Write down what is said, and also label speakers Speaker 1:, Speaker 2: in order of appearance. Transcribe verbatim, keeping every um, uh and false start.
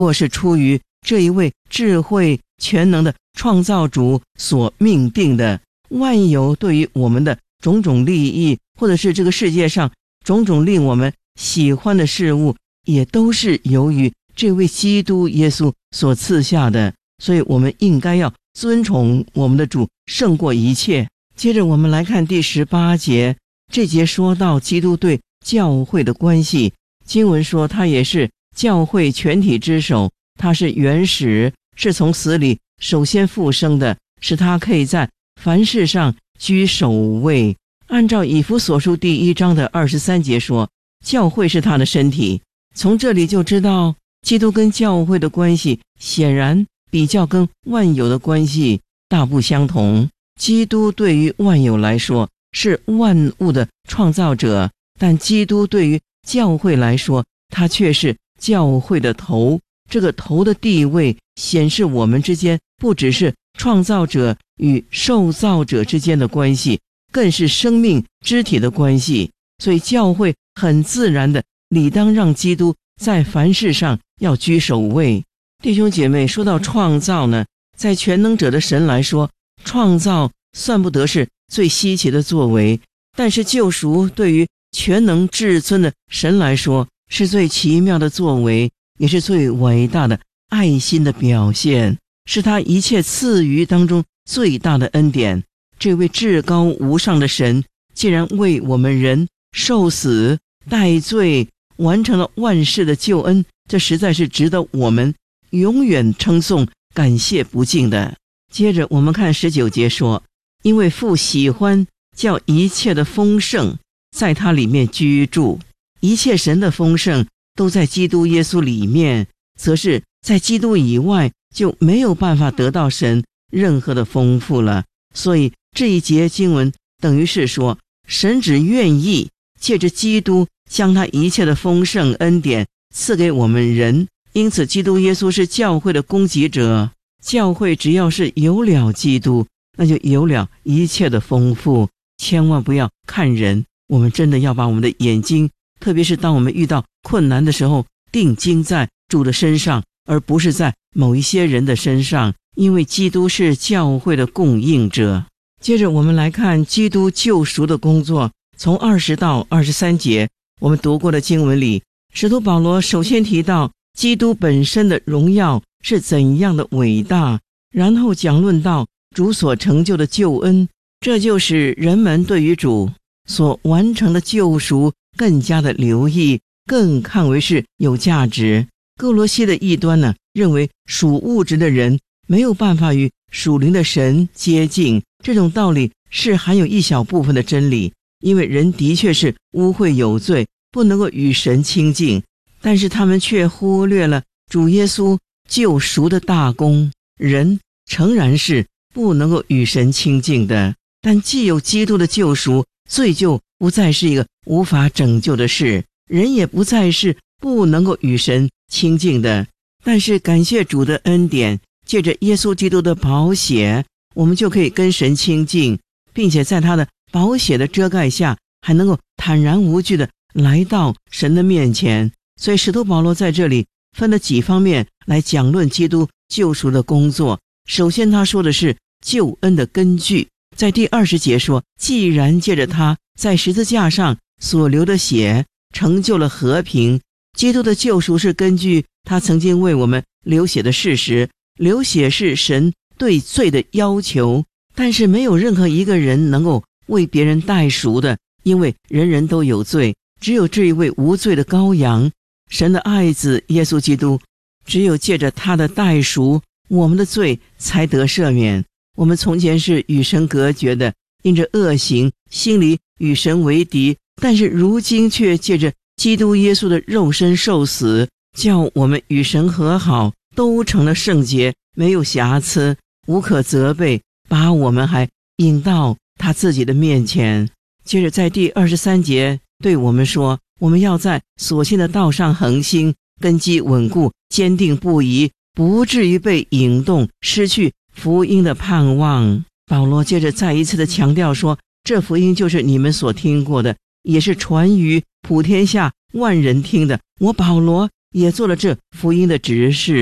Speaker 1: 或是出于这一位智慧全能的创造主所命定的。万有对于我们的种种利益，或者是这个世界上种种令我们喜欢的事物，也都是由于这位基督耶稣所赐下的。所以我们应该要尊崇我们的主胜过一切。接着我们来看第十八节，这节说到基督对教会的关系。经文说他也是教会全体之首，他是原始，是从死里首先复生的，使他可以在凡事上居首位。按照以弗所书第一章的二十三节说，教会是他的身体。从这里就知道基督跟教会的关系显然比较跟万有的关系大不相同。基督对于万有来说是万物的创造者，但基督对于教会来说，他却是教会的头。这个头的地位显示我们之间不只是创造者与受造者之间的关系，更是生命肢体的关系。所以教会很自然的理当让基督在凡事上要居首位。弟兄姐妹，说到创造呢，在全能者的神来说，创造算不得是最稀奇的作为，但是救赎对于全能至尊的神来说是最奇妙的作为，也是最伟大的爱心的表现，是他一切赐予当中最大的恩典。这位至高无上的神既然为我们人受死代罪，完成了万事的救恩，这实在是值得我们永远称颂感谢不尽的。接着我们看十九节说，因为父喜欢叫一切的丰盛在他里面居住。一切神的丰盛都在基督耶稣里面，则是在基督以外就没有办法得到神任何的丰富了。所以这一节经文等于是说，神只愿意借着基督将他一切的丰盛恩典赐给我们人。因此基督耶稣是教会的供给者，教会只要是有了基督，那就有了一切的丰富。千万不要看人，我们真的要把我们的眼睛，特别是当我们遇到困难的时候，定睛在主的身上，而不是在某一些人的身上，因为基督是教会的供应者。接着我们来看基督救赎的工作，从二十到二十三节我们读过的经文里，使徒保罗首先提到基督本身的荣耀是怎样的伟大，然后讲论到主所成就的救恩，这就使人们对于主所完成的救赎更加的留意，更看为是有价值。哥罗西的异端呢，认为属物质的人没有办法与属灵的神接近，这种道理是含有一小部分的真理，因为人的确是污秽有罪，不能够与神亲近，但是他们却忽略了主耶稣救赎的大功。人诚然是不能够与神亲近的，但既有基督的救赎，罪就不再是一个无法拯救的事，人也不再是不能够与神亲近的。但是感谢主的恩典，借着耶稣基督的宝血，我们就可以跟神亲近，并且在他的宝血的遮盖下，还能够坦然无惧的来到神的面前。所以使徒保罗在这里分了几方面来讲论基督救赎的工作。首先他说的是救恩的根据，在第二十节说，既然借着他在十字架上所流的血成就了和平，基督的救赎是根据他曾经为我们流血的事实。流血是神对罪的要求，但是没有任何一个人能够为别人代赎的，因为人人都有罪，只有这一位无罪的羔羊，神的爱子耶稣基督，只有借着他的代赎，我们的罪才得赦免。我们从前是与神隔绝的，因着恶行，心里与神为敌，但是如今却借着基督耶稣的肉身受死，叫我们与神和好，都成了圣洁，没有瑕疵，无可责备，把我们还引到他自己的面前。接着在第二十三节对我们说，我们要在所信的道上恒心，根基稳固，坚定不移，不至于被引动，失去福音的盼望。保罗接着再一次的强调说，这福音就是你们所听过的，也是传于普天下万人听的。我保罗也做了这福音的指示。